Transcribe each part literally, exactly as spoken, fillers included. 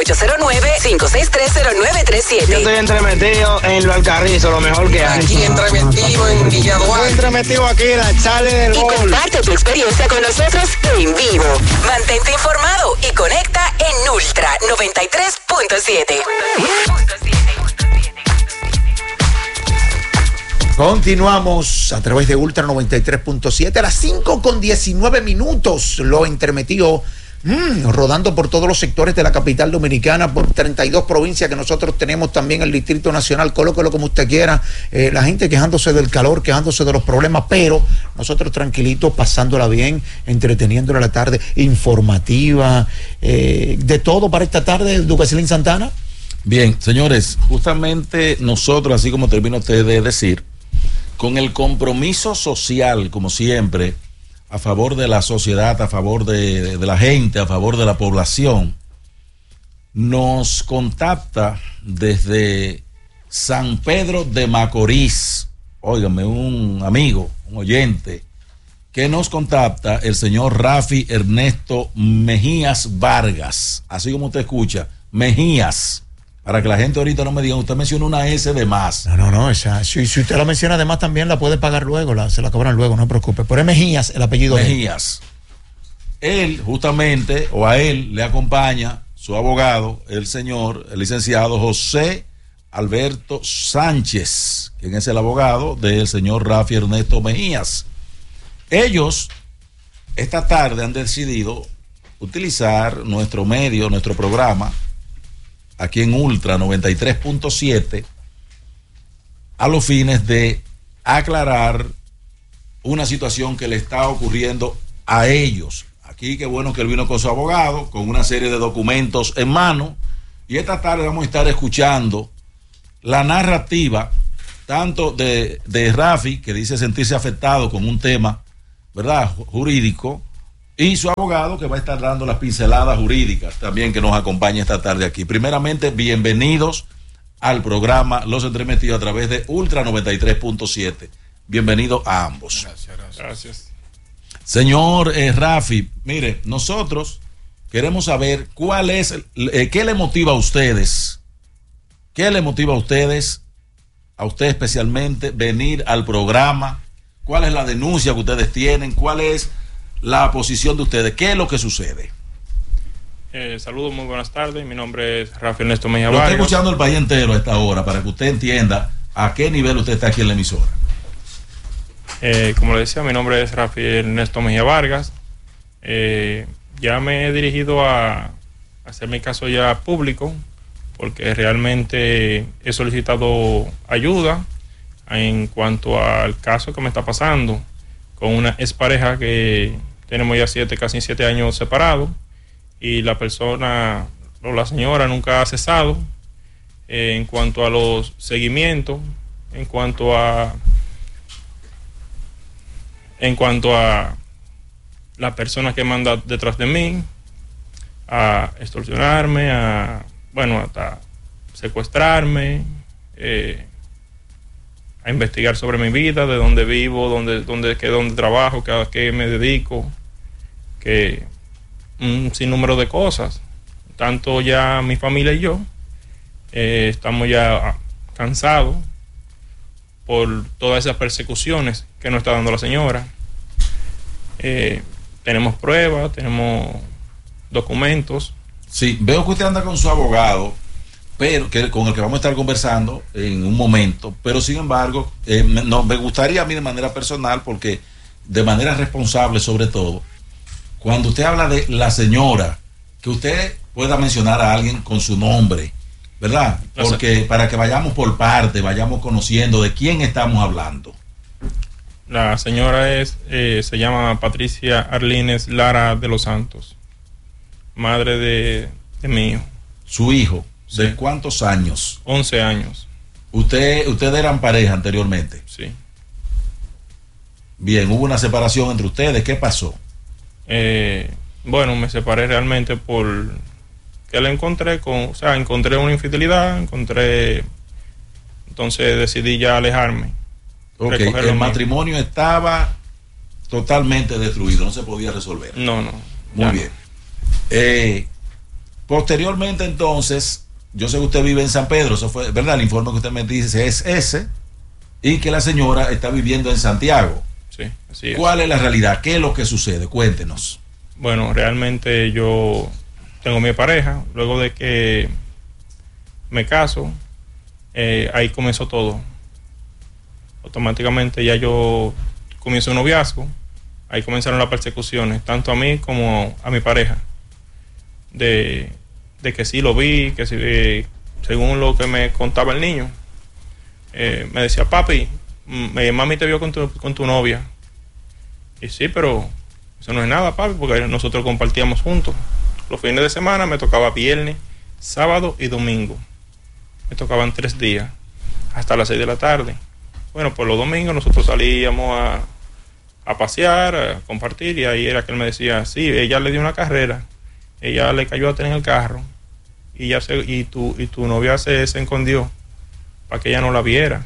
ocho cero nueve, cinco seis tres, cero nueve tres siete. Yo estoy entremetido en lo Alcarrizo, lo mejor que hay. Aquí entremetido en Villa Duarte. Estoy entremetido aquí en la Chale del Y Gol. comparte tu experiencia con nosotros en vivo. Mantente informado y conecta en Ultra noventa y tres punto siete. Continuamos a través de Ultra noventa y tres punto siete a las cinco con diecinueve minutos. Lo entremetido mmm, rodando por todos los sectores de la capital dominicana, por treinta y dos provincias que nosotros tenemos, también el Distrito Nacional. Colóquelo como usted quiera. Eh, la gente quejándose del calor, quejándose de los problemas, pero nosotros tranquilitos, pasándola bien, entreteniéndola la tarde, informativa, eh, de todo para esta tarde. Ducasilín Santana. Bien, señores, justamente nosotros, así como termina usted de decir, con el compromiso social, como siempre, a favor de la sociedad, a favor de, de, de la gente, a favor de la población, nos contacta desde San Pedro de Macorís, óigame, un amigo, un oyente, que nos contacta el señor Rafi Ernesto Mejías Vargas, así como usted escucha, Mejías. Para que la gente ahorita no me diga, usted menciona una S de más. No, no, no, esa, si, si usted la menciona de más también la puede pagar luego, la, se la cobran luego, no se preocupe. Pero es Mejías el apellido. Mejías. Él, justamente, o a él le acompaña su abogado, el señor, el licenciado José Alberto Sánchez, quien es el abogado del señor Rafi Ernesto Mejías. Ellos, esta tarde han decidido utilizar nuestro medio, nuestro programa, aquí en Ultra noventa y tres punto siete, a los fines de aclarar una situación que le está ocurriendo a ellos. Aquí qué bueno que él vino con su abogado, con una serie de documentos en mano, y esta tarde vamos a estar escuchando la narrativa tanto de, de Rafi, que dice sentirse afectado con un tema, ¿verdad?, jurídico, y su abogado, que va a estar dando las pinceladas jurídicas también, que nos acompaña esta tarde aquí. Primeramente, bienvenidos al programa Los Entremetidos a través de Ultra noventa y tres punto siete. Bienvenidos a ambos. Gracias, gracias. Gracias. Señor eh, Rafi, mire, nosotros queremos saber cuál es, eh, qué le motiva a ustedes, qué le motiva a ustedes, a usted especialmente, venir al programa, cuál es la denuncia que ustedes tienen, cuál es la posición de ustedes, ¿qué es lo que sucede? Eh, saludos, muy buenas tardes. Mi nombre es Rafi Ernesto Mejía Lo Vargas. estoy escuchando el país entero a esta hora para que usted entienda a qué nivel usted está aquí en la emisora. Eh, como le decía, mi nombre es Rafi Ernesto Mejía Vargas. Eh, ya me he dirigido a, a hacer mi caso ya público, porque realmente he solicitado ayuda en cuanto al caso que me está pasando con una expareja que tenemos ya siete, casi siete años separados, y la persona o la señora nunca ha cesado eh, en cuanto a los seguimientos, en cuanto a en cuanto a la persona que manda detrás de mí a extorsionarme, a bueno, hasta secuestrarme, eh, a investigar sobre mi vida, de dónde vivo, dónde, dónde, que, dónde trabajo, que, a qué me dedico, que un sinnúmero de cosas. Tanto ya mi familia y yo eh, estamos ya cansados por todas esas persecuciones que nos está dando la señora. Eh, tenemos pruebas, tenemos documentos. Sí, veo que usted anda con su abogado, pero que, con el que vamos a estar conversando en un momento, pero sin embargo, eh, me, no, me gustaría a mí de manera personal, porque de manera responsable sobre todo, cuando usted habla de la señora, que usted pueda mencionar a alguien con su nombre, ¿verdad? Porque para que vayamos por parte, vayamos conociendo de quién estamos hablando. La señora es, eh, se llama Patricia Arlines Lara de los Santos, madre de, de mi hijo. Su hijo. ¿De Sí. cuántos años? once años. ¿Usted, ustedes eran pareja anteriormente? Sí. Bien, hubo una separación entre ustedes, ¿qué pasó? Eh, bueno, me separé realmente por que la encontré con, o sea, encontré una infidelidad, encontré, entonces decidí ya alejarme. Ok, el matrimonio estaba totalmente destruido, no se podía resolver. No, no. Muy bien. Eh, Posteriormente, entonces, yo sé que usted vive en San Pedro, eso fue, ¿verdad? El informe que usted me dice es ese, y que la señora está viviendo en Santiago. Sí, así es. ¿Cuál es la realidad? ¿Qué es lo que sucede? Cuéntenos. Bueno, realmente yo tengo mi pareja, luego de que me caso, eh, ahí comenzó todo. Automáticamente ya yo comienzo un noviazgo, ahí comenzaron las persecuciones, tanto a mí como a mi pareja, de, de que sí lo vi, que sí, eh, según lo que me contaba el niño, eh, me decía, papi, m- mami te vio con tu, con tu novia. Y sí, pero eso no es nada, papi, porque nosotros compartíamos juntos. Los fines de semana me tocaba viernes, sábado y domingo. Me tocaban tres días, hasta las seis de la tarde. Bueno, por los domingos nosotros salíamos a, a pasear, a compartir, y ahí era que él me decía, sí, ella le dio una carrera, ella le cayó a tener el carro, y, ya se, y, tu, y tu novia se, se escondió para que ella no la viera.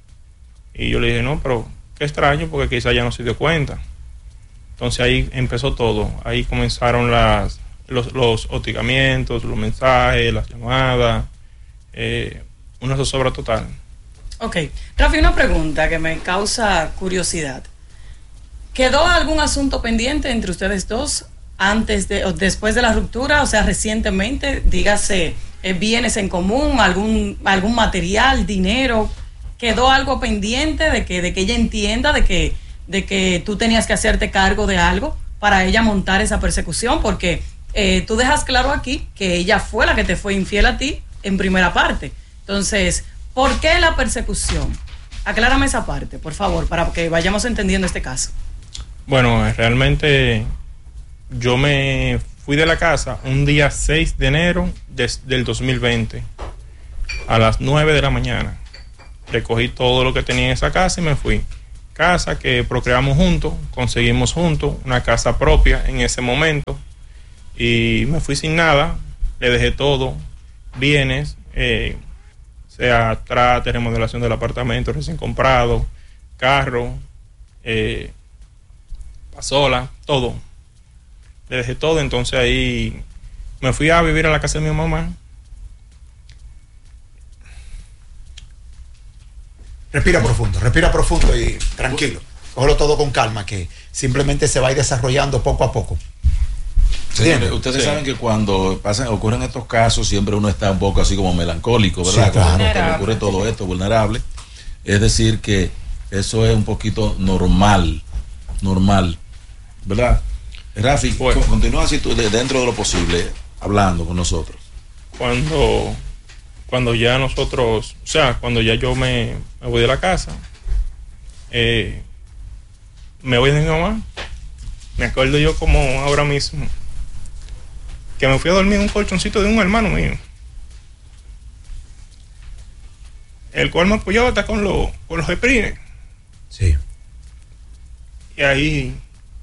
Y yo le dije, no, pero qué extraño, porque quizá ella no se dio cuenta. Entonces ahí empezó todo, ahí comenzaron las, los, los hostigamientos, los mensajes, las llamadas, eh, una zozobra total. Ok, Rafi, una pregunta que me causa curiosidad. ¿Quedó algún asunto pendiente entre ustedes dos antes de o después de la ruptura? O sea, recientemente, dígase, eh, bienes en común, algún, algún material, dinero. ¿Quedó algo pendiente de que, de que ella entienda de que, de que tú tenías que hacerte cargo de algo para ella montar esa persecución? Porque eh, tú dejas claro aquí que ella fue la que te fue infiel a ti en primera parte. Entonces, ¿por qué la persecución? Aclárame esa parte, por favor, para que vayamos entendiendo este caso. Bueno, realmente yo me fui de la casa un día seis de enero de, del dos mil veinte a las nueve de la mañana. Recogí todo lo que tenía en esa casa y me fui. Casa que procreamos juntos, conseguimos juntos una casa propia en ese momento, y me fui sin nada, le dejé todo, bienes, eh, sea trate, remodelación del apartamento recién comprado, carro, eh, pasola, todo. Le dejé todo, entonces ahí me fui a vivir a la casa de mi mamá. Respira profundo, respira profundo y tranquilo. Cógelo todo con calma, que simplemente se va a ir desarrollando poco a poco. Señores, ustedes sí saben que cuando pasan, ocurren estos casos, siempre uno está un poco así como melancólico, ¿verdad? Sí, claro. Cuando le ocurre todo esto, vulnerable. Es decir, que eso es un poquito normal, normal, ¿verdad? Rafi, bueno, continúa así tú, de, dentro de lo posible, hablando con nosotros. Cuando, cuando ya nosotros, o sea, cuando ya yo me, me voy de la casa, eh, me voy de mi mamá, me acuerdo yo como ahora mismo, que me fui a dormir en un colchoncito de un hermano mío, el cual me apoyaba hasta con, lo, con los esprines. Sí. Y ahí,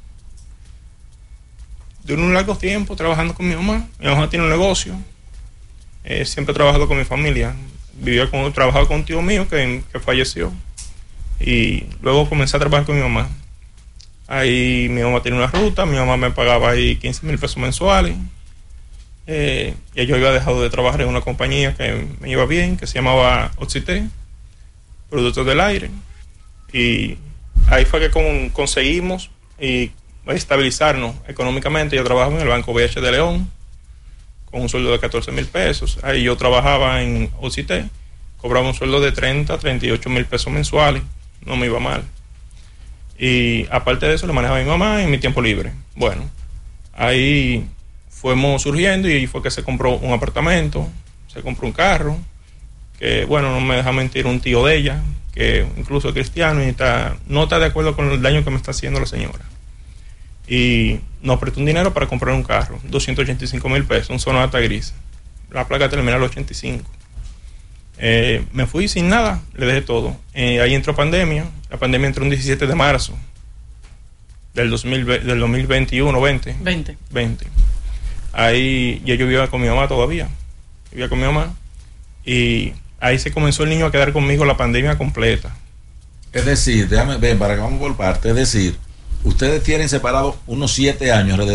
duré un largo tiempo trabajando con mi mamá. Mi mamá tiene un negocio, eh, siempre he trabajado con mi familia. Vivía con, trabajaba con un tío mío que, que falleció, y luego comencé a trabajar con mi mamá. Ahí mi mamá tenía una ruta, mi mamá me pagaba ahí quince mil pesos mensuales. Eh, y yo había dejado de trabajar en una compañía que me iba bien, que se llamaba Oxité, Productos del Aire. Y ahí fue que con, conseguimos y estabilizarnos económicamente. Yo trabajaba en el Banco B H de León con un sueldo de catorce mil pesos. Ahí yo trabajaba en Oxité, cobraba un sueldo de treinta, treinta y ocho mil pesos mensuales. No me iba mal. Y aparte de eso, le manejaba a mi mamá en mi tiempo libre. Bueno, ahí fuimos surgiendo y fue que se compró un apartamento, se compró un carro, que bueno, no me deja mentir, un tío de ella, que incluso es cristiano y está, no está de acuerdo con el daño que me está haciendo la señora. Y nos prestó un dinero para comprar un carro, doscientos ochenta y cinco mil pesos, un Sonata gris, la placa terminal ochenta y cinco. Eh, me fui sin nada, le dejé todo. Eh, ahí entró pandemia, la pandemia entró un diecisiete de marzo del, dos mil, del dos mil veintiuno, veinte. veinte. veinte. Ahí ya yo vivía con mi mamá todavía, vivía con mi mamá, y ahí se comenzó el niño a quedar conmigo la pandemia completa. Es decir, déjame ver, para que vamos por parte, es decir, ustedes tienen separados unos siete años alrededor.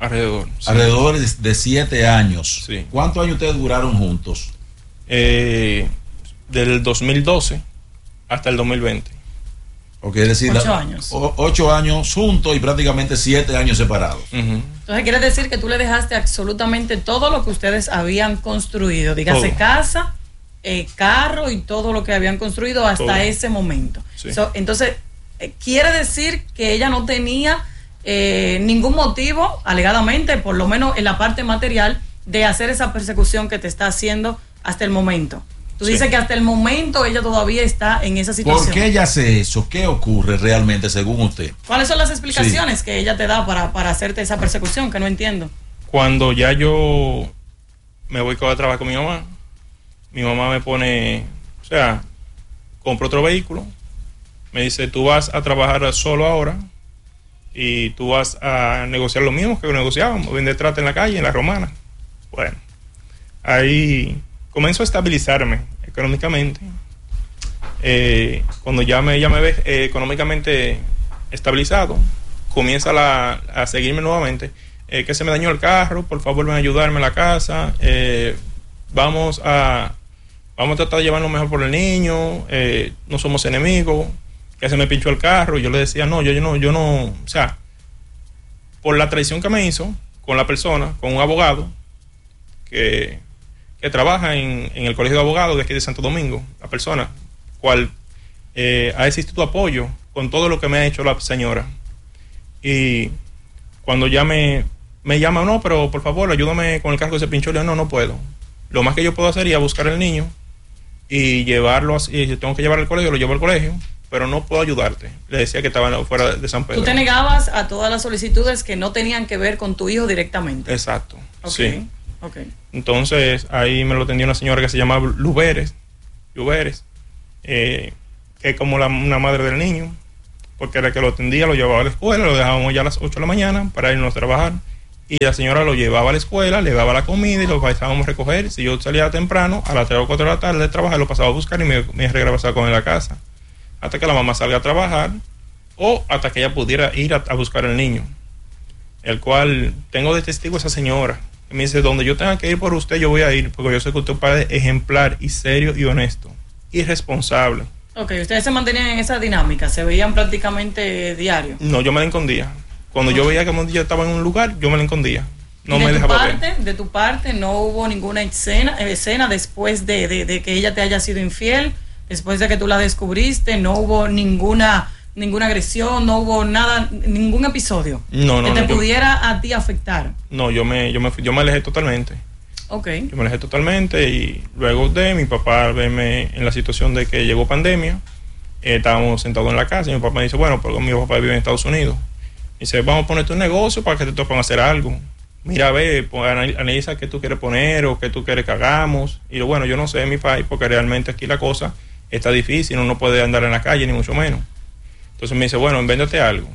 Alrededor. Sí. Alrededor de, de siete años. Sí. ¿Cuántos años ustedes duraron juntos? Eh, del dos mil doce hasta el dos mil veinte. Ok, es decir, Ocho la- años. o- ocho años juntos y prácticamente siete años separados. Uh-huh. Entonces quiere decir que tú le dejaste absolutamente todo lo que ustedes habían construido, dígase Todo. casa, eh, carro y todo lo que habían construido hasta Todo. ese momento. Sí. So, entonces, eh, quiere decir que ella no tenía eh, ningún motivo, alegadamente, por lo menos en la parte material, de hacer esa persecución que te está haciendo hasta el momento. Tú Sí. dices que hasta el momento ella todavía está en esa situación. ¿Por qué ella hace eso? ¿Qué ocurre realmente según usted? ¿Cuáles son las explicaciones que ella te da para, para hacerte esa persecución? Que no entiendo. Cuando ya yo me voy a trabajar con mi mamá, mi mamá me pone, o sea, compro otro vehículo, me dice, tú vas a trabajar solo ahora y tú vas a negociar lo mismo que negociábamos, vender trata en la calle, en la Romana. Bueno, ahí comienzo a estabilizarme económicamente. Eh, cuando ya me, ya me ve eh, económicamente estabilizado, comienza la, a seguirme nuevamente. Eh, que se me dañó el carro, por favor ven a ayudarme a la casa. Eh, vamos a vamos a tratar de llevarnos mejor por el niño. Eh, no somos enemigos. Que se me pinchó el carro. Y yo le decía, no, yo, yo no, yo no, o sea, por la traición que me hizo con la persona, con un abogado que, que trabaja en, en el colegio de abogados de aquí de Santo Domingo, la persona, cual eh, ha existido apoyo con todo lo que me ha hecho la señora. Y cuando ya me, me llama, no, pero por favor, ayúdame con el carro que se pinchó, le digo, no, no puedo. Lo más que yo puedo hacer es buscar al niño y llevarlo, así, y si tengo que llevar al colegio, lo llevo al colegio, pero no puedo ayudarte. Le decía que estaba fuera de San Pedro. Tú te negabas a todas las solicitudes que no tenían que ver con tu hijo directamente. Exacto, Ok, sí. ok. Entonces ahí me lo atendió una señora que se llamaba Luberes, Luberes, eh, que es como la, una madre del niño, porque era que lo atendía, lo llevaba a la escuela, lo dejábamos ya a las ocho de la mañana para irnos a trabajar, y la señora lo llevaba a la escuela, le daba la comida y lo pasábamos a recoger. Si yo salía temprano, a las tres o cuatro de la tarde de trabajar, lo pasaba a buscar y me, me regresaba con él a la casa, hasta que la mamá salga a trabajar o hasta que ella pudiera ir a, a buscar al niño, el cual tengo de testigo a esa señora. Me dice, donde yo tenga que ir por usted, yo voy a ir, porque yo sé que usted es un padre ejemplar y serio y honesto y responsable. Ok, ustedes se mantenían en esa dinámica, se veían prácticamente diario. No, yo me la escondía. Cuando yo veía que un día estaba en un lugar, yo me la escondía. No de me tu dejaba ver. parte, de tu parte, no hubo ninguna escena, escena después de, de, de que ella te haya sido infiel, después de que tú la descubriste, no hubo ninguna ninguna agresión, no hubo nada, ningún episodio No, no, que te no, yo- pudiera a ti afectar. No, yo me, yo me, fui- yo me alejé totalmente. Ok. Yo me alejé totalmente y luego de mi papá verme en la situación de que llegó pandemia, eh, estábamos sentados en la casa y mi papá me dice, bueno, porque mi papá vive en Estados Unidos. Dice, vamos a ponerte un negocio para que te toquen hacer algo. Mira, ve, pues, anal- analiza qué tú quieres poner o qué tú quieres que hagamos. Y yo, bueno, yo no sé, mi país, porque realmente aquí la cosa está difícil, uno no puede andar en la calle, ni mucho menos. Entonces me dice, bueno, invéntate algo.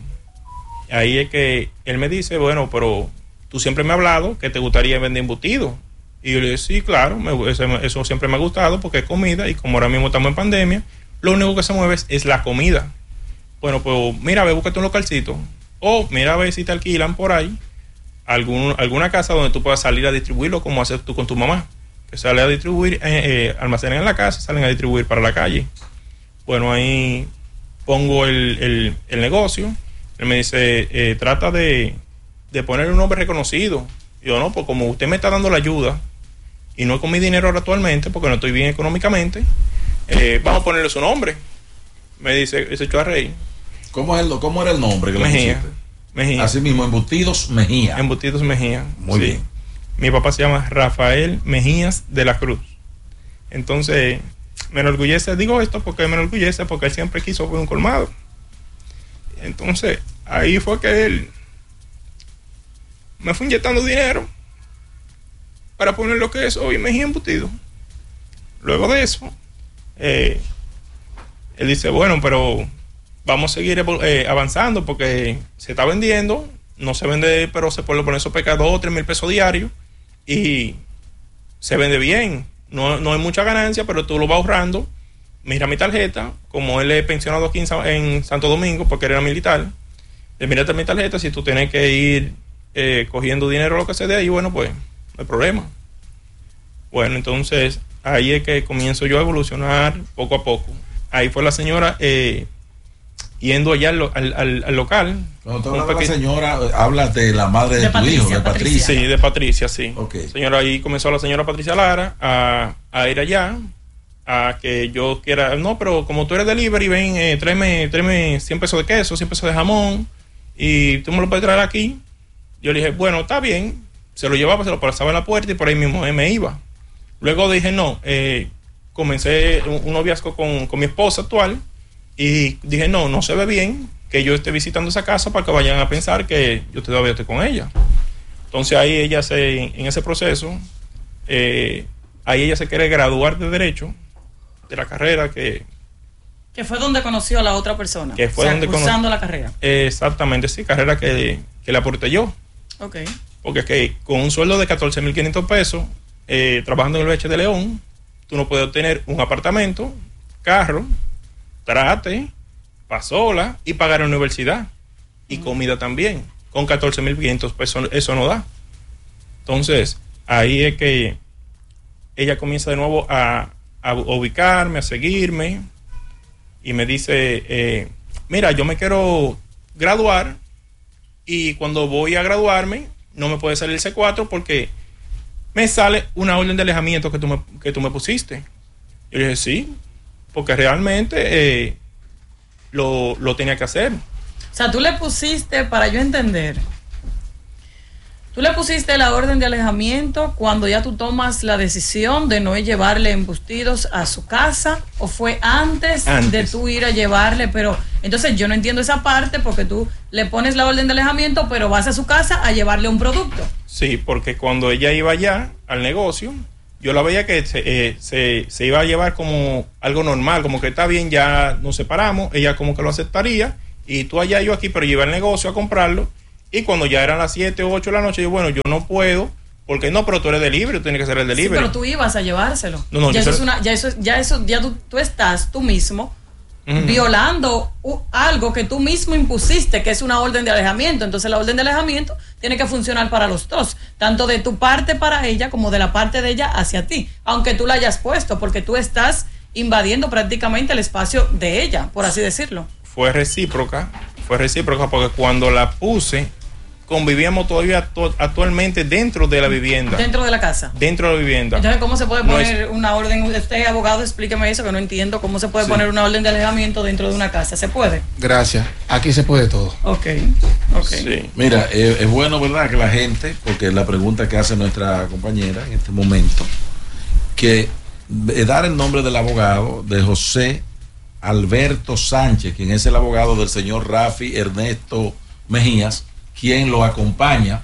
Ahí es que él me dice, bueno, pero tú siempre me has hablado que te gustaría vender embutidos. Y yo le digo, sí, claro, me- eso, eso siempre me ha gustado porque es comida y como ahora mismo estamos en pandemia, lo único que se mueve es, es la comida. Bueno, pues mira, ve, búscate un localcito. O mira, a ver si te alquilan por ahí algún, alguna casa donde tú puedas salir a distribuirlo como haces tú con tu mamá. Que sale a distribuir, eh, eh, almacenan en la casa, salen a distribuir para la calle. Bueno, ahí pongo el, el, el negocio. Él me dice, eh, trata de, de poner un nombre reconocido. Y yo, no, pues como usted me está dando la ayuda y no es con mi dinero ahora actualmente porque no estoy bien económicamente, eh, vamos a ponerle su nombre. Me dice, se echó a reír. ¿Cómo, es el, ¿Cómo era el nombre que le Mejía. pusiste? Mejía. Así mismo, Embutidos Mejía. Embutidos Mejía. Muy Sí. bien. Mi papá se llama Rafael Mejías de la Cruz. Entonces, me enorgullece, digo esto porque me enorgullece porque él siempre quiso fue un colmado. Entonces, ahí fue que él me fue inyectando dinero para poner lo que es hoy Mejía Embutido. Luego de eso, eh, él dice, bueno, pero vamos a seguir eh, avanzando porque se está vendiendo, no se vende, pero se puede poner esos pecados dos o tres mil pesos diarios y se vende bien. No, no hay mucha ganancia, pero tú lo vas ahorrando. Mira mi tarjeta, como él es pensionado aquí en, Sa- en Santo Domingo porque él era militar. Le mira mi tarjeta, si tú tienes que ir eh, cogiendo dinero lo que se dé ahí, bueno, pues no hay problema. Bueno, entonces ahí es que comienzo yo a evolucionar poco a poco. Ahí fue la señora eh, yendo allá al, al, al, al local. Cuando tú hablas de la señora, hablas de la madre de, de tu Patricia, hijo, de Patricia. Patricia. Sí, de Patricia, sí. Okay. Señora, ahí comenzó la señora Patricia Lara a, a ir allá, a que yo quiera, no, pero como tú eres delivery, ven, eh, tráeme, tráeme cien pesos de queso, cien pesos de jamón, y tú me lo puedes traer aquí. Yo le dije, bueno, está bien. Se lo llevaba, se lo pasaba en la puerta y por ahí mismo eh, me iba. Luego dije, no, eh, comencé un, un noviazgo con, con mi esposa actual y dije, no, no se ve bien que yo esté visitando esa casa para que vayan a pensar que yo todavía estoy con ella. Entonces ahí ella se, en ese proceso, eh, ahí ella se quiere graduar de Derecho, de la carrera que... Que fue donde conoció a la otra persona. Que fue o sea, donde cursando cono- la carrera. Eh, exactamente, sí, carrera que, que le aporté yo. Ok. Porque es que con un sueldo de catorce mil quinientos pesos, eh, trabajando en el Beche de León, tú no puedes obtener un apartamento, carro, trate, pasola y pagar la universidad. Y uh-huh. comida también. Con catorce mil quinientos pesos eso no da. Entonces, ahí es que ella comienza de nuevo a, a ubicarme, a seguirme. Y me dice, eh, mira, yo me quiero graduar. Y cuando voy a graduarme, no me puede salir el C cuatro porque me sale una orden de alejamiento que tú me, que tú me pusiste. Yo le dije, sí, porque realmente eh, lo, lo tenía que hacer. O sea, tú le pusiste, para yo entender, tú le pusiste la orden de alejamiento cuando ya tú tomas la decisión de no llevarle embustidos a su casa, o fue antes, antes de tú ir a llevarle, pero entonces yo no entiendo esa parte porque tú le pones la orden de alejamiento, pero vas a su casa a llevarle un producto. Sí, porque cuando ella iba allá al negocio, yo la veía que se, eh, se, se iba a llevar como algo normal, como que está bien, ya nos separamos, ella como que lo aceptaría, y tú allá, yo aquí, pero yo iba al negocio a comprarlo. Y cuando ya eran las siete o ocho de la noche, yo, bueno, yo no puedo, porque no, pero tú eres delivery, tú tienes que ser el delivery. Sí, pero tú ibas a llevárselo. No, no, ya, eso ser... es una, ya eso, ya eso, ya tú, tú estás tú mismo uh-huh. violando uh, algo que tú mismo impusiste, que es una orden de alejamiento. Entonces la orden de alejamiento tiene que funcionar para los dos, tanto de tu parte para ella como de la parte de ella hacia ti, aunque tú la hayas puesto, porque tú estás invadiendo prácticamente el espacio de ella, por así decirlo. Fue recíproca, fue recíproca porque cuando la puse, convivíamos todavía to- actualmente dentro de la vivienda. Dentro de la casa. Dentro de la vivienda. Entonces, ¿cómo se puede poner no es... una orden? Usted, abogado, explíqueme eso, que no entiendo. ¿Cómo se puede sí. poner una orden de alejamiento dentro de una casa? ¿Se puede? Gracias. Aquí se puede todo. Ok. okay. Sí. Mira, eh, es bueno, ¿verdad?, que la gente, porque es la pregunta que hace nuestra compañera en este momento, que eh, dar el nombre del abogado, de José Alberto Sánchez, quien es el abogado del señor Rafi Ernesto Mejías, quien lo acompaña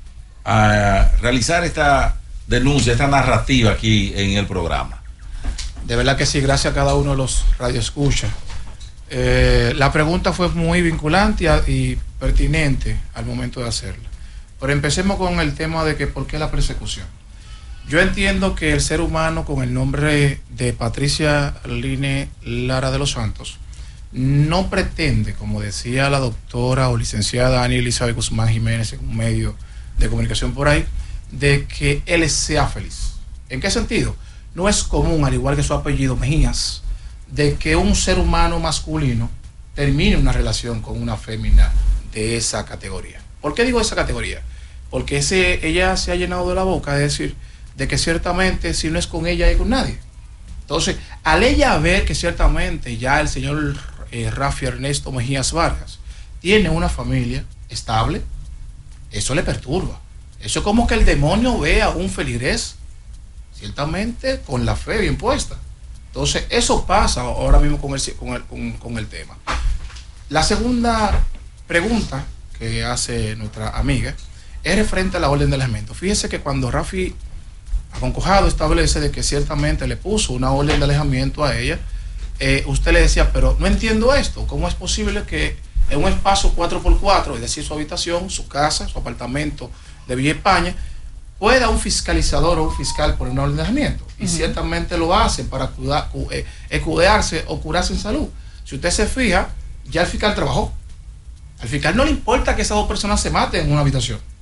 a realizar esta denuncia, esta narrativa aquí en el programa. De verdad que sí, gracias a cada uno de los radioescuchas. Eh, la pregunta fue muy vinculante y pertinente al momento de hacerla. Pero empecemos con el tema de que por qué la persecución. Yo entiendo que el ser humano con el nombre de Patricia Line Lara de los Santos no pretende, como decía la doctora o licenciada Ani Elizabeth Guzmán Jiménez en un medio de comunicación por ahí, de que él sea feliz. ¿En qué sentido? No es común, al igual que su apellido Mejías, de que un ser humano masculino termine una relación con una fémina de esa categoría. ¿Por qué digo esa categoría? Porque ese, ella se ha llenado de la boca de decir de que ciertamente si no es con ella es con nadie. Entonces, al ella ver que ciertamente ya el señor eh, Rafi Ernesto Mejías Vargas tiene una familia estable, eso le perturba. Eso es como que el demonio ve a un feligrés, ciertamente con la fe bien puesta. Entonces, eso pasa ahora mismo con el, con el, con, con el tema. La segunda pregunta que hace nuestra amiga es referente a la orden de alejamiento. Fíjese que cuando Rafi Aconcojado establece de que ciertamente le puso una orden de alejamiento a ella, eh, usted le decía, pero no entiendo esto, ¿cómo es posible que en un espacio cuatro por cuatro, es decir, su habitación, su casa, su apartamento de Villa España, pueda un fiscalizador o un fiscal poner una orden de alejamiento? Y uh-huh. ciertamente lo hace para cuidar, eh, escudarse o curarse en salud. Si usted se fija, ya el fiscal trabajó. Al fiscal no le importa que esas dos personas se maten en una habitación.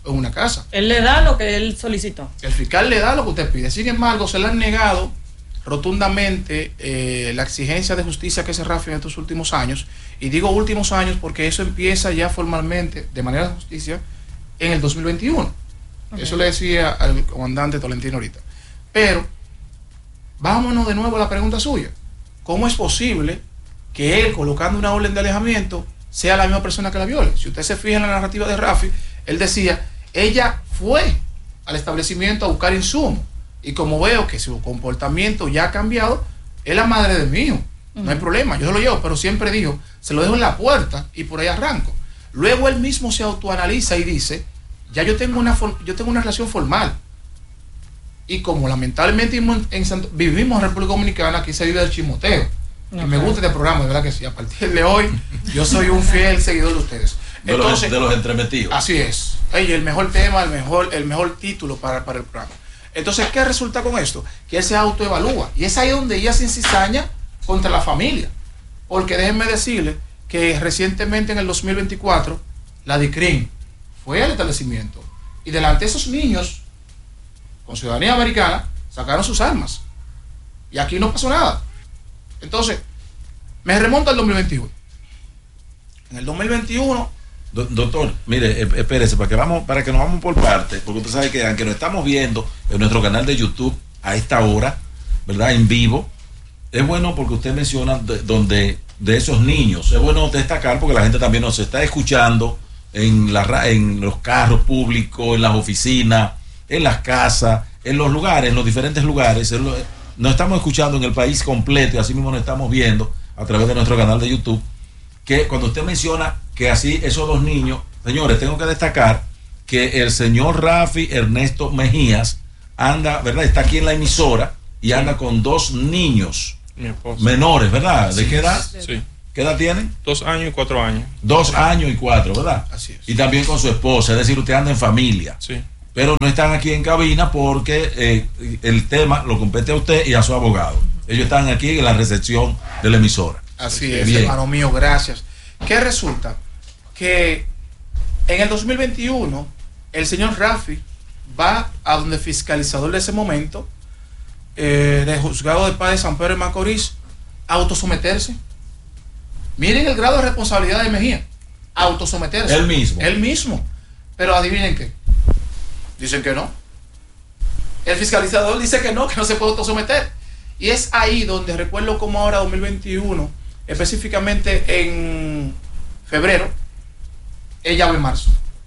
en una casa. Él le da lo que él solicitó. El fiscal le da lo que usted pide. Sin embargo, se le han negado rotundamente eh, la exigencia de justicia que hace Rafi en estos últimos años. Y digo últimos años porque eso empieza ya formalmente, de manera de justicia, en el dos mil veintiuno. Okay. Eso le decía al comandante Tolentino ahorita. Pero, vámonos de nuevo a la pregunta suya. ¿Cómo es posible que él, colocando una orden de alejamiento, sea la misma persona que la viole? Si usted se fija en la narrativa de Rafi, él decía, ella fue al establecimiento a buscar insumos. Y como veo que su comportamiento ya ha cambiado, es la madre de mi hijo. No hay problema, yo se lo llevo, pero siempre dijo, se lo dejo en la puerta y por ahí arranco. Luego él mismo se autoanaliza y dice, ya yo tengo una, yo tengo una relación formal. Y como lamentablemente en, en Santo, vivimos en República Dominicana, aquí se vive del chismoteo. Okay. Y me gusta este programa, de verdad que sí. A partir de hoy, yo soy un fiel seguidor de ustedes. Entonces, de los, de los entremetidos. Así es. Ey, el mejor tema, el mejor, el mejor título para, para el programa. Entonces, ¿qué resulta con esto? Que él se autoevalúa. Y es ahí donde ella se encizaña contra la familia. Porque déjenme decirle que recientemente en el dos mil veinticuatro, la DICRIM fue al establecimiento. Y delante de esos niños, con ciudadanía americana, sacaron sus armas. Y aquí no pasó nada. Entonces, me remonto al dos mil veintiuno. En el dos mil veintiuno... Do, doctor, mire, eh, espérese, para que, vamos, para que nos vamos por partes, porque usted sabe que aunque nos estamos viendo en nuestro canal de YouTube a esta hora, ¿verdad? En vivo, es bueno porque usted menciona de, donde de esos niños, es bueno destacar porque la gente también nos está escuchando en, la, en los carros públicos, en las oficinas, en las casas, en los lugares, en los diferentes lugares. Lo, nos estamos escuchando en el país completo y así mismo nos estamos viendo a través de nuestro canal de YouTube. Que cuando usted menciona que así esos dos niños, señores, tengo que destacar que el señor Rafi Ernesto Mejías anda, ¿verdad? Está aquí en la emisora y sí. anda con dos niños menores, ¿verdad? ¿De sí. qué edad? Sí. ¿Qué edad tienen? Dos años y cuatro años. Dos sí. años y cuatro, ¿verdad? Así es. Y también con su esposa, es decir, usted anda en familia. Sí. Pero no están aquí en cabina porque eh, el tema lo compete a usted y a su abogado. Ellos están aquí en la recepción de la emisora. Así es, bien. Hermano mío, gracias. ¿Qué resulta? Que en el dos mil veintiuno el señor Rafi va a donde el fiscalizador de ese momento eh, del juzgado de paz de San Pedro de Macorís a autosometerse. Miren el grado de responsabilidad de Mejía. Autosometerse. Él mismo. Él mismo. Pero adivinen qué. Dicen que no. El fiscalizador dice que no, que no se puede autosometer. Y es ahí donde recuerdo como ahora dos mil veintiuno, específicamente en febrero, ella va en marzo.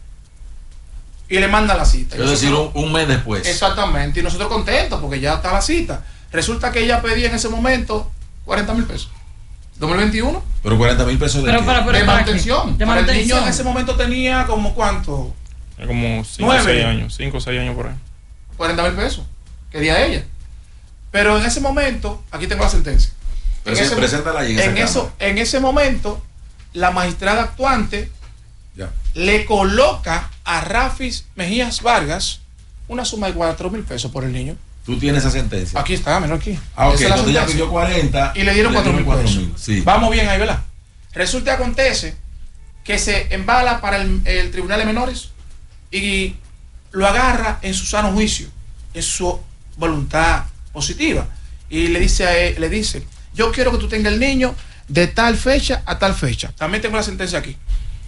Y le manda la cita. Es decir, un, un mes después. Exactamente. Y nosotros contentos porque ya está la cita. Resulta que ella pedía en ese momento cuarenta mil pesos. dos mil veintiuno. Pero cuarenta mil pesos de, pero para, pero de para manutención. De para manutención. el niño en ese momento tenía como cuánto. Como cinco o seis años. cinco o seis años por ahí. cuarenta mil pesos. Quería ella. Pero en ese momento, aquí tengo la sentencia. Pero en ese, preséntala ahí en, en, eso, en ese momento, la magistrada actuante ya. le coloca a Rafi Mejías Vargas una suma de cuatro mil pesos por el niño. ¿Tú tienes esa sentencia? Aquí está, menor aquí. Ah, ok, esa entonces ella pidió cuarenta y le dieron cuatro mil pesos. Sí. Vamos bien ahí, ¿verdad? Resulta que acontece que se embala para el, el Tribunal de Menores y lo agarra en su sano juicio, en su voluntad positiva, y le dice a él, le dice, yo quiero que tú tengas el niño de tal fecha a tal fecha. También tengo la sentencia aquí.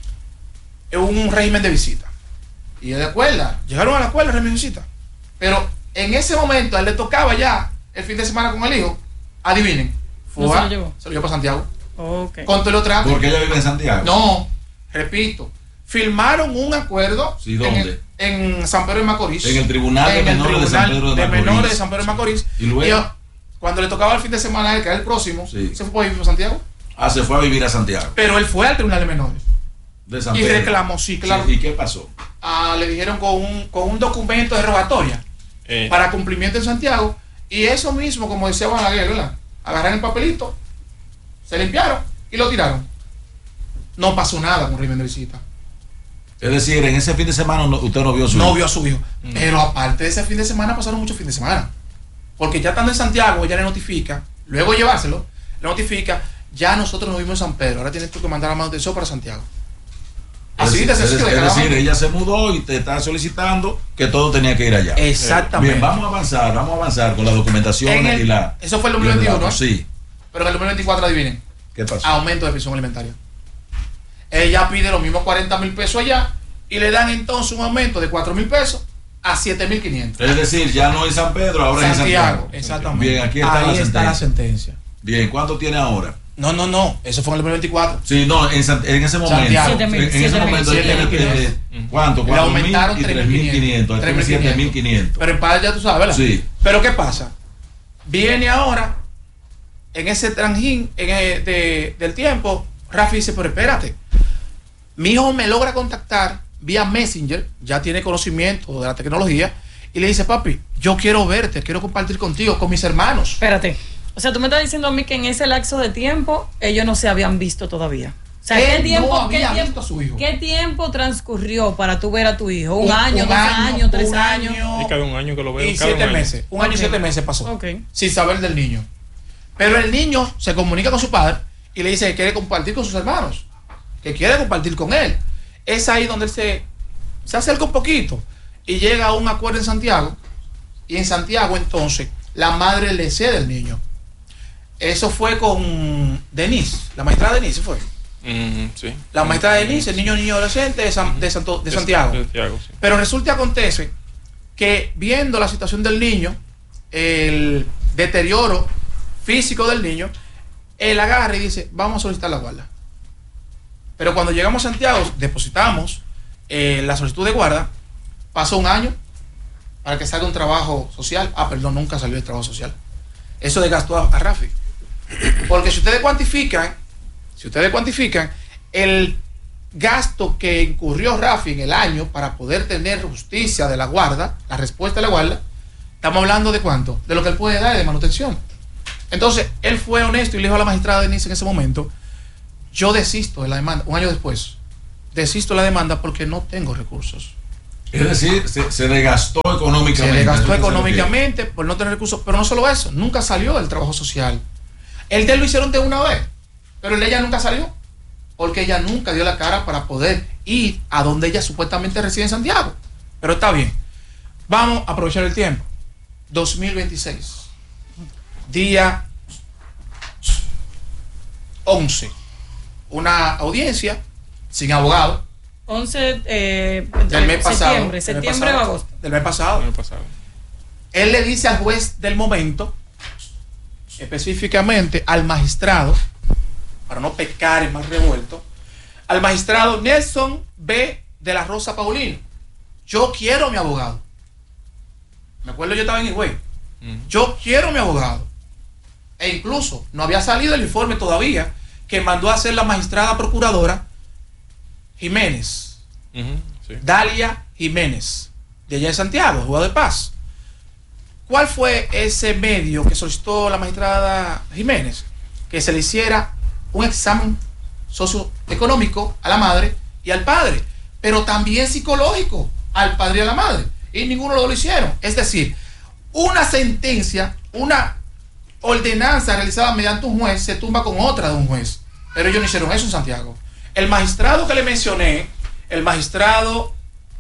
Es un régimen de visita. Y de escuela, llegaron a la escuela, régimen de visita. Pero en ese momento a él le tocaba ya el fin de semana con el hijo. Adivinen. Fue ¿No a, se lo llevó? Se lo llevó para Santiago. Okay. Con todo el otro. ¿Porque ella vive en Santiago? No, repito. Firmaron un acuerdo. Sí, ¿dónde? En, en San Pedro de Macorís. En el Tribunal de Menores de San Pedro de Macorís. De Menores de San Pedro de Macorís. Y luego, y yo, cuando le tocaba el fin de semana a él, que era el próximo, sí. se fue a vivir a Santiago. Ah, se fue a vivir a Santiago. Pero él fue al Tribunal de Menores. De San y Pedro. reclamó, sí, claro. Sí, ¿y qué pasó? Ah, le dijeron con un, con un documento de rogatoria eh. para cumplimiento en Santiago. Y eso mismo, como decía Balaguer, ¿verdad? Agarraron el papelito, se limpiaron y lo tiraron. No pasó nada con régimen de visita. Es decir, en ese fin de semana no, usted no vio a su no hijo. No vio a su hijo. Mm. Pero aparte de ese fin de semana, pasaron muchos fines de semana. Porque ya estando en Santiago, ella le notifica, luego de llevárselo, le notifica, ya nosotros nos vimos en San Pedro, ahora tienes tú que mandar la manutención para Santiago. Así es, de es, sencillo. es decir, ella se mudó y te está solicitando que todo tenía que ir allá. Exactamente. Bien, vamos a avanzar, vamos a avanzar con la documentación el, y la. Eso fue el dos mil veintiuno, ¿no? Sí. Pero en el dos mil veinticuatro, adivinen. ¿Qué pasó? Aumento de pensión alimentaria. Ella pide los mismos cuarenta mil pesos allá y le dan entonces un aumento de cuatro mil pesos a siete mil quinientos. Es decir, ya no en San Pedro, ahora Santiago, en Santiago. Exactamente. Bien, aquí está, Ahí la, está sentencia. la sentencia. Bien, ¿cuánto tiene ahora? No, no, no. Eso fue en el dos mil veinticuatro. Sí, no, en, en ese momento. Santiago. En, en ese momento siete mil tiene quinientos. eh, ¿cuánto? Le cuatro mil aumentaron y tres mil quinientos. siete mil quinientos. Pero en padre ya tú sabes, ¿verdad? Sí. Pero ¿qué pasa? Viene ahora, en ese tranjín en el, de, del tiempo, Rafi dice, pero espérate. Mi hijo me logra contactar vía Messenger, ya tiene conocimiento de la tecnología, y le dice, papi, yo quiero verte, quiero compartir contigo, con mis hermanos. Espérate. O sea, tú me estás diciendo a mí que en ese lapso de tiempo ellos no se habían visto todavía. O sea, ¿qué Él tiempo, no había qué, tiempo, visto a su hijo. ¿qué tiempo transcurrió para tú ver a tu hijo? ¿Un, Un- año, un dos año, años, tres un años? año. Y cada un año que lo veo. Y cada siete un año. meses. Un año y Ok. siete meses pasó. Ok. Sin saber del niño. Pero el niño se comunica con su padre y le dice que quiere compartir con sus hermanos. Que quiere compartir con él. Es ahí donde él se, se acerca un poquito y llega a un acuerdo en Santiago. Y en Santiago entonces la madre le cede el niño. Eso fue con Denise, la maestra Denise fue. Mm, sí. La maestra Denise, el niño niño adolescente de, San- de, Santo- de Santiago. De Santiago, sí. Pero resulta y acontece que viendo la situación del niño, el deterioro físico del niño, él agarra y dice, vamos a solicitar la guarda. Pero cuando llegamos a Santiago, depositamos eh, la solicitud de guarda, pasó un año para que salga un trabajo social. Ah, perdón, nunca salió el trabajo social. Eso desgastó a, a Rafi. Porque si ustedes cuantifican, si ustedes cuantifican el gasto que incurrió Rafi en el año para poder tener justicia de la guarda, la respuesta de la guarda, estamos hablando de cuánto, de lo que él puede dar de manutención. Entonces, él fue honesto y le dijo a la magistrada Denise en ese momento, yo desisto de la demanda, un año después, desisto de la demanda porque no tengo recursos. Es decir, se, se desgastó económicamente. Se desgastó ¿Eso se económicamente por no tener recursos, pero no solo eso, nunca salió del trabajo social. El de él lo hicieron de una vez, pero el de ella nunca salió, porque ella nunca dio la cara para poder ir a donde ella supuestamente reside en Santiago. Pero está bien, vamos a aprovechar el tiempo. dos mil veintiséis, día once, una audiencia sin abogado. once eh, Del mes pasado. septiembre, del mes septiembre o pasado, agosto. Del mes pasado. El año pasado. Él le dice al juez del momento, específicamente al magistrado, para no pecar en más revuelto, al magistrado Nelson B. de la Rosa Paulino, yo quiero mi abogado. Me acuerdo, yo estaba en Higüey. Mm. Yo quiero mi abogado. E incluso no había salido el informe todavía que mandó a hacer la magistrada procuradora Jiménez, Ujú, sí. Dalia Jiménez, de allá de Santiago, Jugado de Paz. ¿Cuál fue ese medio que solicitó la magistrada Jiménez? Que se le hiciera un examen socioeconómico a la madre y al padre, pero también psicológico al padre y a la madre. Y ninguno lo hicieron. Es decir, una sentencia, una ordenanza realizada mediante un juez se tumba con otra de un juez. Pero ellos no hicieron eso en Santiago. El magistrado que le mencioné, el magistrado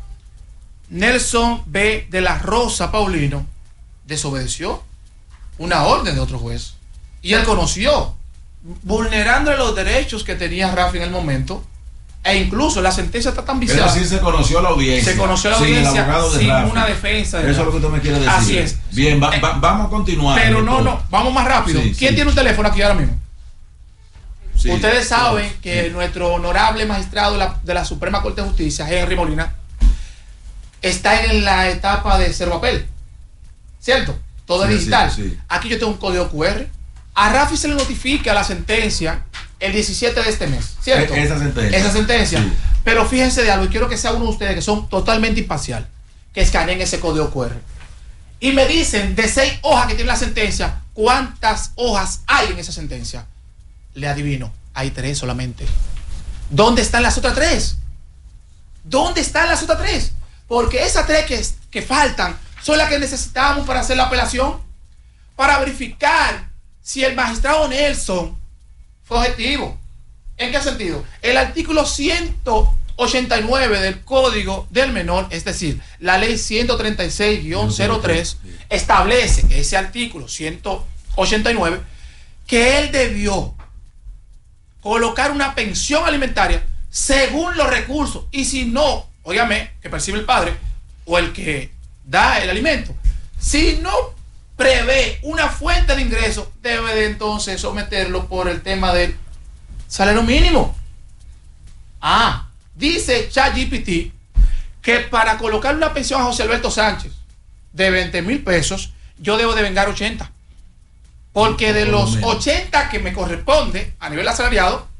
Nelson B. de la Rosa Paulino, desobedeció una orden de otro juez. Y él conoció, vulnerando los derechos que tenía Rafi en el momento, e incluso la sentencia está tan Pero viciada. sí se conoció la audiencia. Se conoció la sin el audiencia abogado de sin Rafi. una defensa de Eso es lo Rafi. que usted me quiere decir. Así es. Bien, va- va- vamos a continuar. Pero no, doctor. no, vamos más rápido. Sí, ¿Quién sí. tiene un teléfono aquí ahora mismo? Sí. Ustedes saben Sí. que nuestro honorable magistrado de la, de la Suprema Corte de Justicia, Henry Molina, está en la etapa de cero papel. ¿Cierto? Todo es Sí, digital. sí, sí. Aquí yo tengo un código cu erre. A Rafi se le notifica la sentencia el diecisiete de este mes. ¿Cierto? E- esa sentencia. Esa sentencia. Sí. Pero fíjense de algo, y quiero que sea uno de ustedes que son totalmente imparcial, que escaneen ese código cu erre. Y me dicen de seis hojas que tiene la sentencia, ¿cuántas hojas hay en esa sentencia? Le adivino, hay tres solamente. ¿Dónde están las otras tres? ¿Dónde están las otras tres? Porque esas tres que, que faltan son las que necesitamos para hacer la apelación, para verificar si el magistrado Nelson fue objetivo. ¿En qué sentido? El artículo ciento ochenta y nueve del Código del Menor, es decir, la ley ciento treinta y seis guión cero tres, establece ese artículo ciento ochenta y nueve, que él debió colocar una pensión alimentaria según los recursos, y si no, óigame, que percibe el padre o el que da el alimento, si no prevé una fuente de ingreso, debe de entonces someterlo por el tema del salario mínimo. Ah, dice ChatGPT que para colocar una pensión a José Alberto Sánchez de veinte mil pesos, yo debo de vengar ochenta. Porque de los ochenta que me corresponde a nivel asalariado,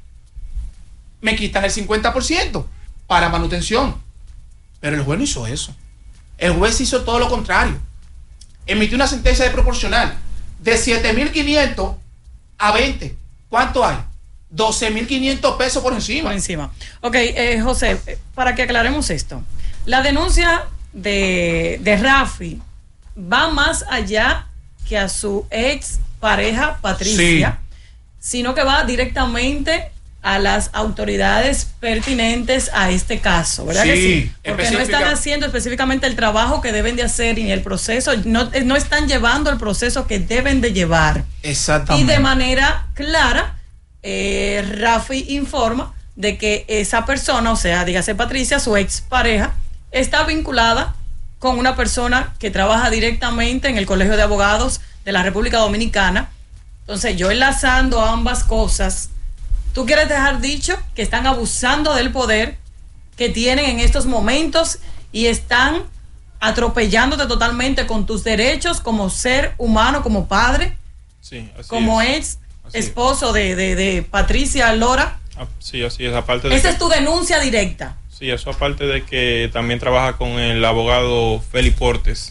me quitan el cincuenta por ciento para manutención. Pero el juez no hizo eso. El juez hizo todo lo contrario. Emitió una sentencia de proporcional de siete mil quinientos a veinte. ¿Cuánto hay? doce mil quinientos pesos por encima. Por encima. Ok, eh, José, para que aclaremos esto. La denuncia de, de Rafi va más allá que a su ex pareja Patricia, sí, sino que va directamente a las autoridades pertinentes a este caso, ¿verdad? Sí, que sí? Porque no están haciendo específicamente el trabajo que deben de hacer y el proceso, no, no están llevando el proceso que deben de llevar. Exactamente. Y de manera clara, eh, Rafi informa de que esa persona, o sea, dígase Patricia, su ex pareja, está vinculada con una persona que trabaja directamente en el Colegio de Abogados de la República Dominicana. Entonces, yo enlazando ambas cosas, tú quieres dejar dicho que están abusando del poder que tienen en estos momentos y están atropellándote totalmente con tus derechos como ser humano, como padre, sí, así como es. ex así esposo de, de, de Patricia Lora. Ah, sí, así es. Aparte de Esa que, es tu denuncia directa. Sí, eso aparte de que también trabaja con el abogado Félix Portes.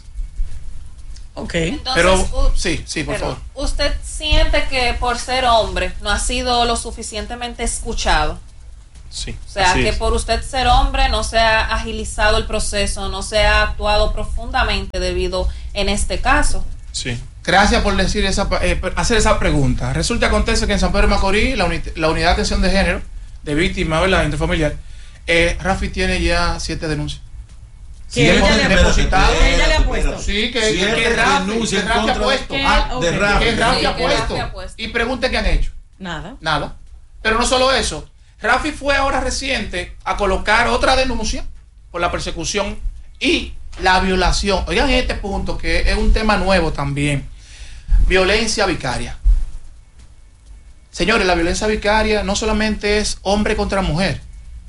Ok. Entonces, pero, uh, sí, sí, por favor. ¿Usted siente que por ser hombre no ha sido lo suficientemente escuchado? Sí. O sea, que es. por usted ser hombre no se ha agilizado el proceso, no se ha actuado profundamente debido en este caso. Sí. Gracias por decir esa, eh, hacer esa pregunta. Resulta acontece que en San Pedro de Macorís, la, uni la unidad de atención de género de víctimas, ¿verdad?, interfamiliar, eh, Rafi tiene ya siete denuncias. Que sí, ella, le depositado, que ella le ha puesto. Sí, que, que, que Rafi, que Rafi ha puesto. Que, ah, okay. de Rafi, que Rafi sí, ha, que puesto. Rafi ha puesto. Y pregunte qué han hecho. Nada. Nada. Pero no solo eso. Rafi fue ahora reciente a colocar otra denuncia por la persecución y la violación. Oigan este punto que es un tema nuevo también. Violencia vicaria. Señores, la violencia vicaria no solamente es hombre contra mujer.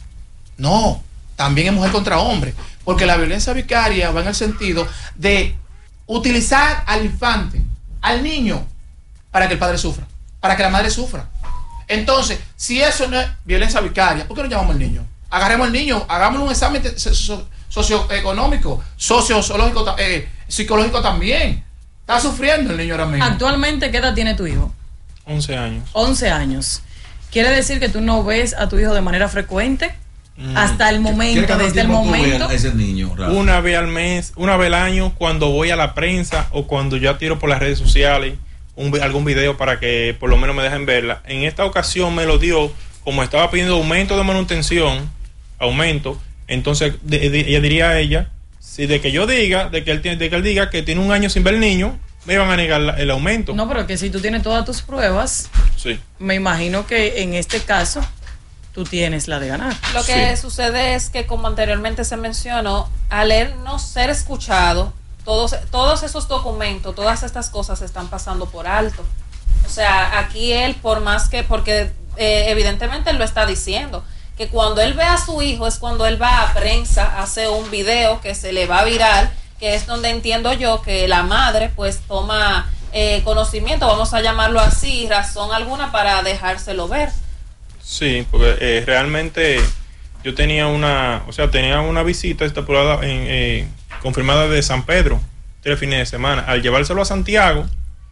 No, también es mujer contra hombre. Porque la violencia vicaria va en el sentido de utilizar al infante, al niño, para que el padre sufra, para que la madre sufra. Entonces, si eso no es violencia vicaria, ¿por qué no llamamos al niño? Agarremos al niño, hagámosle un examen socioeconómico, sociológico, eh, psicológico también. Está sufriendo el niño ahora mismo. Actualmente, ¿qué edad tiene tu hijo? once años. once años. ¿Quiere decir que tú no ves a tu hijo de manera frecuente? Mm. Hasta el momento, desde el momento. Ese niño, una vez al mes, una vez al año, cuando voy a la prensa o cuando ya tiro por las redes sociales un, algún video para que por lo menos me dejen verla. En esta ocasión me lo dio, como estaba pidiendo aumento de manutención, aumento, entonces de, de, ella diría a ella, si de que yo diga, de que él tiene, de que él diga que tiene un año sin ver el niño, me iban a negar la, el aumento. No, pero que si tú tienes todas tus pruebas, sí, me imagino que en este caso tú tienes la de ganar. Lo que sí. sucede es que, como anteriormente se mencionó, al él no ser escuchado, todos, todos esos documentos, todas estas cosas se están pasando por alto. O sea, aquí él, por más que, porque eh, evidentemente él lo está diciendo, que cuando él ve a su hijo es cuando él va a prensa, hace un video que se le va viral, que es donde entiendo yo que la madre pues toma eh, conocimiento, vamos a llamarlo así, razón alguna para dejárselo ver. Sí, porque eh, realmente yo tenía una, o sea, tenía una visita estipulada en, eh, confirmada de San Pedro, tres fines de semana. Al llevárselo a Santiago,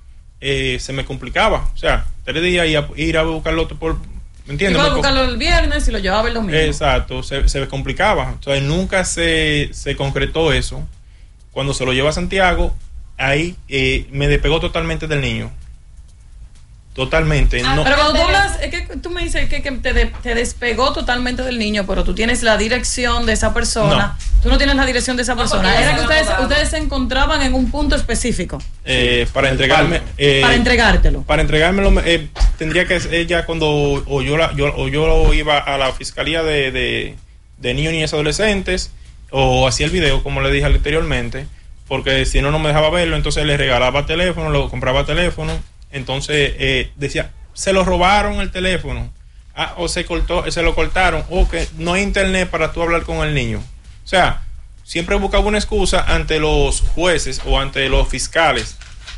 eh, se me complicaba, o sea, tres días y a, ir a buscarlo por, ¿me entiendes? Iba a buscarlo el viernes y lo llevaba el domingo. Exacto, se, se me complicaba, o sea, nunca se, se concretó eso. Cuando se lo lleva a Santiago, ahí eh, me despegó totalmente del niño. Totalmente. Ah, no. Pero cuando tú hablas, es que tú me dices que, que te, de- te despegó totalmente del niño, pero tú tienes la dirección de esa persona. Tú no tienes la dirección de esa No, persona. porque Era ya que se ustedes, había ustedes se encontraban en un punto específico Eh, para entregarme. eh, para entregártelo. Para entregármelo, eh, tendría que ella cuando o yo, la, yo, o yo iba a la fiscalía de, de, de niños, niñas, adolescentes, o hacía el video, como le dije anteriormente, porque si no, no me dejaba verlo, entonces le regalaba teléfono, le compraba teléfono, entonces eh, decía, se lo robaron el teléfono, ah, o se cortó, se lo cortaron, o que no hay internet para tú hablar con el niño. O sea, siempre buscaba una excusa ante los jueces o ante los fiscales,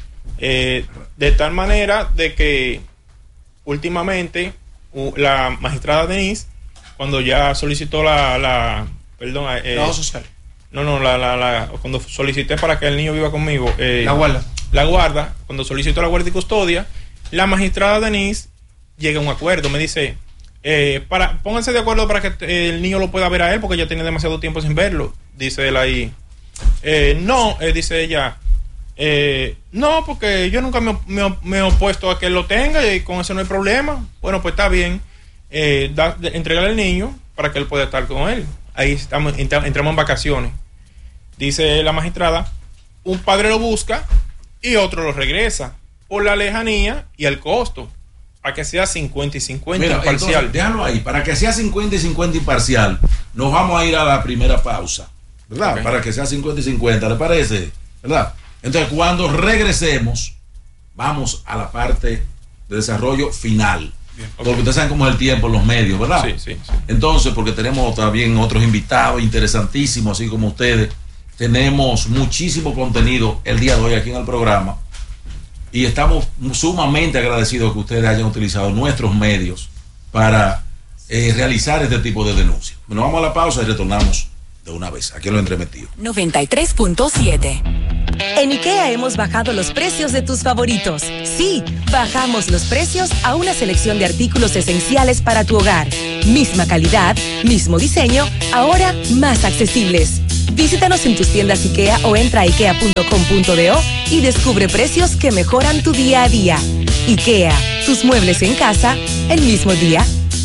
eh, de tal manera de que últimamente u- la magistrada Denise, cuando ya solicitó la, la perdón, eh, Trabajo social. no, no, la, la, la, cuando solicité para que el niño viva conmigo, eh, La guarda. la guarda, cuando solicitó la guardia y custodia, la magistrada Denise llega a un acuerdo, me dice, eh, para, pónganse de acuerdo para que eh, el niño lo pueda ver a él, porque ya tiene demasiado tiempo sin verlo, dice él ahí. Eh, no, eh, dice ella, eh, no, porque yo nunca me, me, me he opuesto a que él lo tenga y con eso no hay problema. Bueno, pues está bien, eh, da, de, entregarle al niño para que él pueda estar con él. Ahí estamos, entra- entramos en vacaciones. Dice la magistrada, un padre lo busca y otro lo regresa por la lejanía y el costo, para que sea cincuenta y cincuenta Mira, parcial. entonces, déjalo ahí, para que sea cincuenta y cincuenta y parcial, nos vamos a ir a la primera pausa, ¿verdad? Ok. Para que sea cincuenta y cincuenta, ¿le parece? ¿Verdad? Entonces, cuando regresemos, vamos a la parte de desarrollo final. Bien, ok. Porque ustedes saben cómo es el tiempo en los medios, ¿verdad? Sí, sí, sí. Entonces, porque tenemos también otros invitados interesantísimos, así como ustedes, tenemos muchísimo contenido el día de hoy aquí en el programa y estamos sumamente agradecidos que ustedes hayan utilizado nuestros medios para eh, realizar este tipo de denuncias. Bueno, vamos a la pausa y retornamos de una vez. Aquí en Lo Entremetido. noventa y tres punto siete. En IKEA hemos bajado los precios de tus favoritos. Sí, bajamos los precios a una selección de artículos esenciales para tu hogar. Misma calidad, mismo diseño, ahora más accesibles. Visítanos en tus tiendas IKEA o entra a ikea punto com punto do y descubre precios que mejoran tu día a día. IKEA, tus muebles en casa, el mismo día.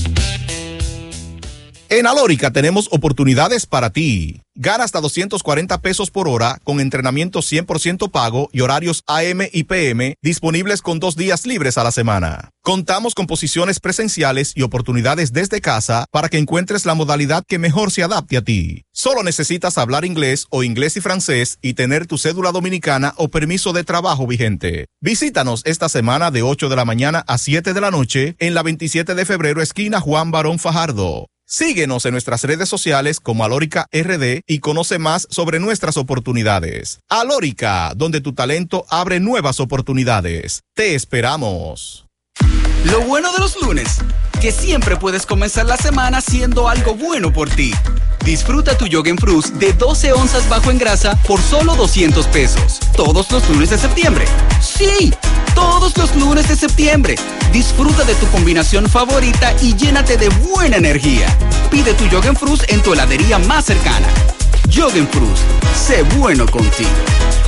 En Alórica tenemos oportunidades para ti. Gana hasta doscientos cuarenta pesos por hora con entrenamiento cien por ciento pago y horarios A M y P M disponibles con dos días libres a la semana. Contamos con posiciones presenciales y oportunidades desde casa para que encuentres la modalidad que mejor se adapte a ti. Solo necesitas hablar inglés o inglés y francés y tener tu cédula dominicana o permiso de trabajo vigente. Visítanos esta semana de ocho de la mañana a siete de la noche en la veintisiete de febrero esquina Juan Barón Fajardo. Síguenos en nuestras redes sociales como Alórica R D y conoce más sobre nuestras oportunidades. Alórica, donde tu talento abre nuevas oportunidades. Te esperamos. Lo bueno de los lunes, que siempre puedes comenzar la semana haciendo algo bueno por ti. Disfruta tu Jorgenfrust de doce onzas bajo en grasa por solo doscientos pesos. Todos los lunes de septiembre. ¡Sí! Todos los lunes de septiembre. Disfruta de tu combinación favorita y llénate de buena energía. Pide tu Jorgenfrust en tu heladería más cercana. Jorgenfrust, sé bueno contigo.